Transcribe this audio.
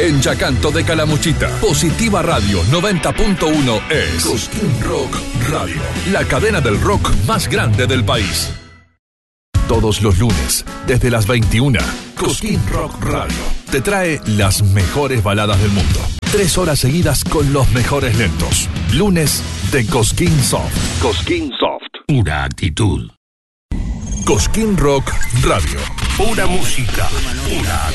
En Yacanto de Calamuchita, Positiva Radio 90.1 es Cosquín Rock Radio, la cadena del rock más grande del país. Todos los lunes, desde las 21, Cosquín Rock Radio te trae las mejores baladas del mundo. 3 horas seguidas con los mejores lentos. Lunes de Cosquín Soft. Cosquín Soft. Pura actitud. Cosquín Rock Radio. Pura música. Pura